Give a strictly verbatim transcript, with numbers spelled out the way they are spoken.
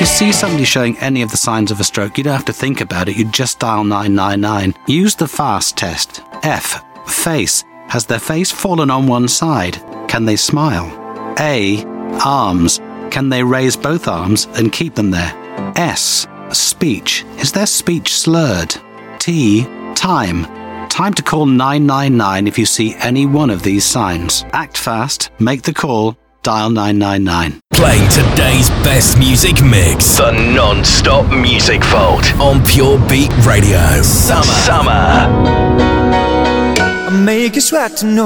you see somebody showing any of the signs of a stroke, you don't have to think about it. You just dial nine nine nine. Use the FAST test. F. Face. Has their face fallen on one side? Can they smile? A. Arms. Can they raise both arms and keep them there? S. Speech. Is their speech slurred? T. Time. Time to call nine nine nine if you see any one of these signs. Act fast, make the call, dial nine nine nine. Playing today's best music mix. The non-stop music vault on Pure Beat Radio. Summer. Summer. I make you sweat to know